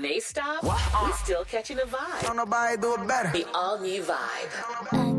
they stop, we still catching a vibe. Don't nobody do it better. The all-new Vibe.